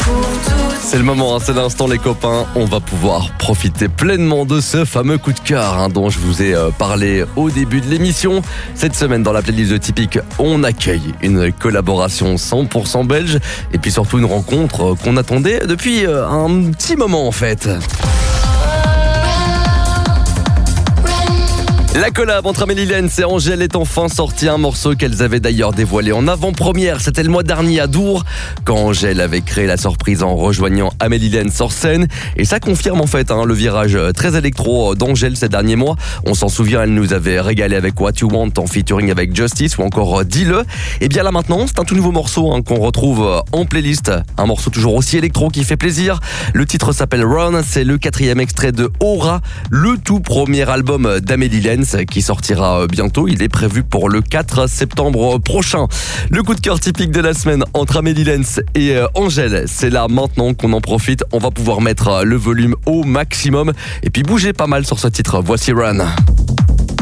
C'est le moment, c'est l'instant les copains, on va pouvoir profiter pleinement de ce fameux coup de cœur dont je vous ai parlé au début de l'émission. Cette semaine dans la playlist de Typique, on accueille une collaboration 100% belge et puis surtout une rencontre qu'on attendait depuis un petit moment en fait. La collab entre Amélie Lenz et Angèle est enfin sortie, un morceau qu'elles avaient d'ailleurs dévoilé en avant-première. C'était le mois dernier à Dour, quand Angèle avait créé la surprise en rejoignant Amélie Lenz sur scène. Et ça confirme en fait le virage très électro d'Angèle ces derniers mois. On s'en souvient, elle nous avait régalé avec What You Want en featuring avec Justice ou encore Dis-le. Et bien là maintenant, c'est un tout nouveau morceau qu'on retrouve en playlist. Un morceau toujours aussi électro qui fait plaisir. Le titre s'appelle Run, c'est le 4e extrait de Aura, le tout premier album d'Amélie Lenz qui sortira bientôt. Il est prévu pour le 4 septembre prochain. Le coup de cœur typique de la semaine entre Amélie Lenz et Angèle, c'est là maintenant qu'on en profite. On va pouvoir mettre le volume au maximum et puis bouger pas mal sur ce titre. Voici Run.